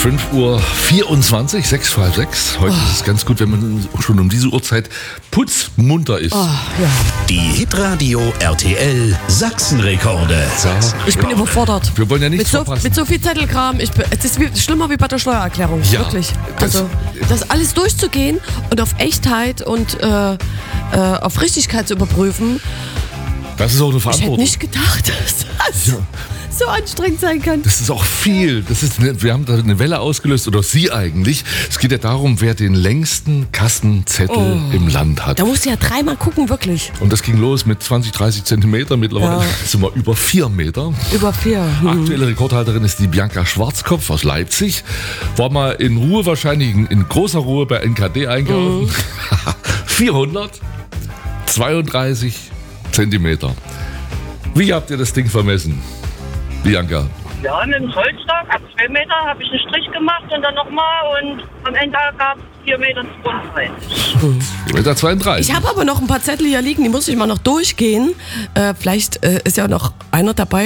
5:24 Uhr, 6 vor halb 6. Heute ist es ganz gut, wenn man schon um diese Uhrzeit putzmunter ist. Oh, ja. Die Hitradio RTL Sachsenrekorde. So, Ich bin überfordert. Wir wollen ja nichts verpassen. Mit so viel Zettelkram. Es ist schlimmer wie bei der Steuererklärung. Ja, Wirklich. Also, das alles durchzugehen und auf Echtheit und auf Richtigkeit zu überprüfen. Das ist auch eine Ich hätte Verantwortung. nicht gedacht, dass das so anstrengend sein kann. Das ist auch viel. Wir haben da eine Welle ausgelöst, oder Sie eigentlich. Es geht ja darum, wer den längsten Kassenzettel im Land hat. Da musst du ja dreimal gucken, wirklich. Und das ging los mit 20, 30 Zentimeter. Mittlerweile sind wir über 4 Meter. Über 4. Aktuelle Rekordhalterin ist die Bianca Schwarzkopf aus Leipzig. War mal in Ruhe, wahrscheinlich in großer Ruhe bei NKD einkaufen. 432 Zentimeter. Wie habt ihr das Ding vermessen, Bianca? Ja, mit dem Zollstock, ab 2 Meter habe ich einen Strich gemacht und dann nochmal und am Ende gab es 4,32 Meter. 4,32 Meter. Ich habe aber noch ein paar Zettel hier liegen, die muss ich mal noch durchgehen. Vielleicht ist ja noch einer dabei,